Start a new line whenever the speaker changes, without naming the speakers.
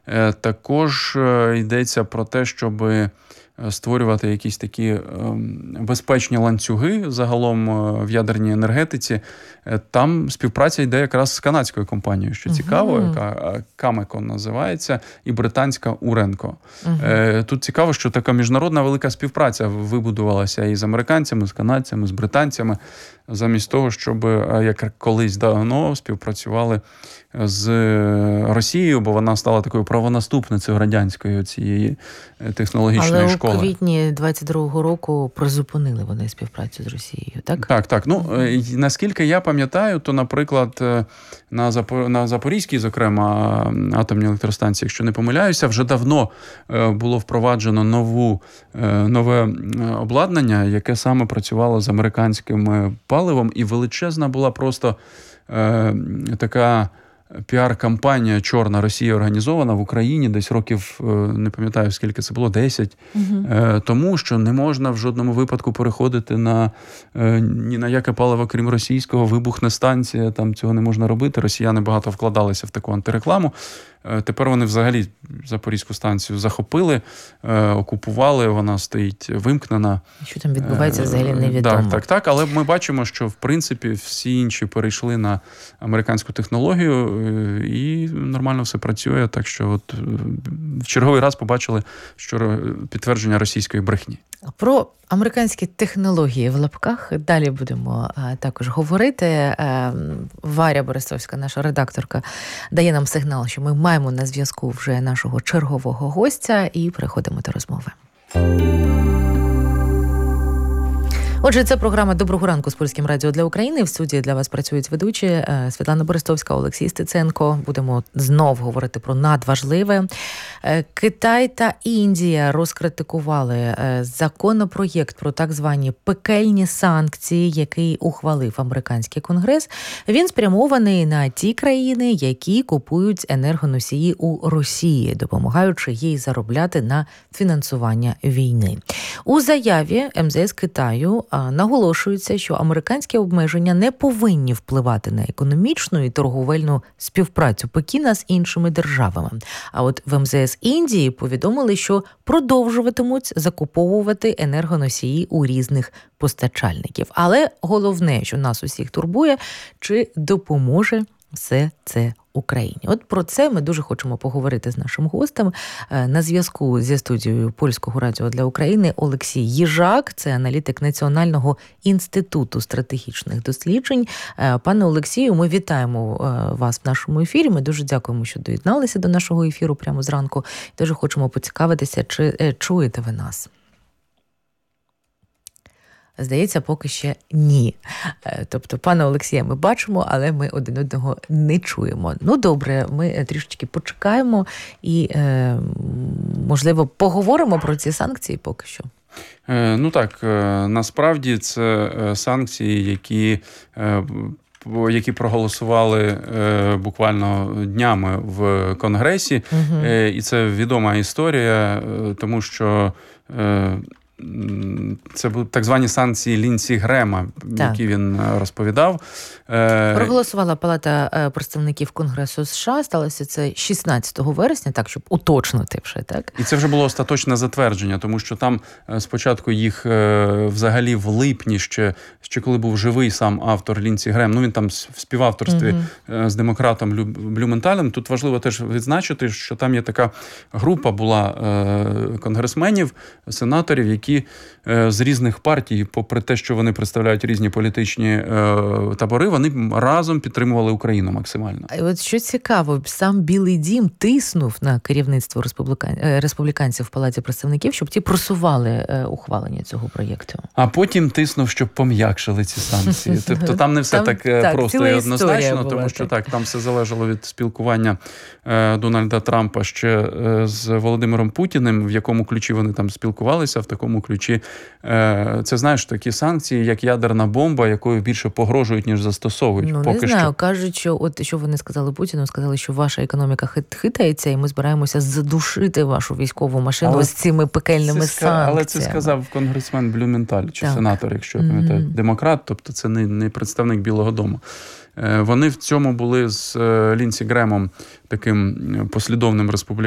Також йдеться про те, щоб створювати якісь такі безпечні ланцюги загалом в ядерній енергетиці. Там співпраця йде якраз з канадською компанією, що цікаво, яка Cameco називається, і британська Urenco. Тут цікаво, що така міжнародна велика співпраця вибудувалася і з американцями, з канадцями, з британцями, замість того, щоб, як колись давно, співпрацювали з Росією, бо вона стала такою правонаступницею радянської цієї технологічної школи.
Але у квітні 22-го року призупинили вони співпрацю з Росією, так?
Так. Наскільки я пам'ятаю, то, наприклад, на Запорізькій, зокрема, атомній електростанції, якщо не помиляюся, вже давно було впроваджено нове обладнання, яке саме працювало з американським паливом, і величезна була просто така піар-кампанія «Чорна Росія» організована в Україні десь років, не пам'ятаю, скільки це було, 10, тому що не можна в жодному випадку переходити ні на яке паливо, крім російського, вибухне станція, там цього не можна робити. Росіяни багато вкладалися в таку антирекламу. Тепер вони взагалі Запорізьку станцію захопили, окупували, вона стоїть вимкнена.
Що там відбувається, взагалі невідомо.
Так, але ми бачимо, що в принципі всі інші перейшли на американську технологію і нормально все працює, так що от в черговий раз побачили, що підтвердження російської брехні.
Про американські технології в лапках далі будемо також говорити. Варя Борисовська, наша редакторка, дає нам сигнал, що ми маємо на зв'язку вже нашого чергового гостя, і переходимо до розмови. Отже, це програма «Доброго ранку» з Польським радіо для України. В студії для вас працюють ведучі Світлана Борисовська, Олексій Стеценко. Будемо знов говорити про надважливе. Китай та Індія розкритикували законопроєкт про так звані пекельні санкції, який ухвалив американський конгрес. Він спрямований на ті країни, які купують енергоносії у Росії, допомагаючи їй заробляти на фінансування війни. У заяві МЗС Китаю наголошується, що американські обмеження не повинні впливати на економічну і торговельну співпрацю Пекіна з іншими державами. А от в МЗС Індії повідомили, що продовжуватимуть закуповувати енергоносії у різних постачальників. Але головне, що нас усіх турбує, чи допоможе все це Україні. От про це ми дуже хочемо поговорити з нашим гостем. На зв'язку зі студією Польського радіо для України Олексій Їжак, це аналітик Національного інституту стратегічних досліджень. Пане Олексію, ми вітаємо вас в нашому ефірі. Ми дуже дякуємо, що доєдналися до нашого ефіру прямо зранку. Дуже хочемо поцікавитися, чи чуєте ви нас. Здається, поки ще ні. Тобто, пане Олексія, ми бачимо, але ми один одного не чуємо. Ну, добре, ми трішечки почекаємо і, можливо, поговоримо про ці санкції поки що.
Ну так, насправді це санкції, які проголосували буквально днями в Конгресі. І це відома історія, тому що це були так звані санкції Лінсі Грема, які він розповідав.
Проголосувала Палата представників Конгресу США, сталося це 16 вересня, так, щоб уточнити вже, так? І
це вже було остаточне затвердження, тому що там спочатку їх взагалі в липні, ще коли був живий сам автор Лінсі Грем, він там в співавторстві з демократом Блюменталем. Тут важливо теж відзначити, що там є така група була конгресменів, сенаторів, які з різних партій, попри те, що вони представляють різні політичні табори, вони разом підтримували Україну максимально.
А от що цікаво, сам Білий дім тиснув на керівництво республіканців в Палаті представників, щоб ті просували ухвалення цього проєкту.
А потім тиснув, щоб пом'якшили ці санкції. Тобто там не все так просто і однозначно, тому що там все залежало від спілкування Дональда Трампа ще з Володимиром Путіним, в якому ключі вони там спілкувалися, в такому ключі. Це, знаєш, такі санкції, як ядерна бомба, якою більше погрожують, ніж застосовують.
Ну,
поки
не знаю,
що.
Кажуть, що от що вони сказали Путіну, сказали, що ваша економіка хитається, і ми збираємося задушити вашу військову машину з цими пекельними санкціями.
Але це сказав конгресмен Блюменталь, чи сенатор, якщо я пам'ятаю, демократ, тобто це не представник Білого дому. Вони в цьому були з Лінсі Гремом таким послідовним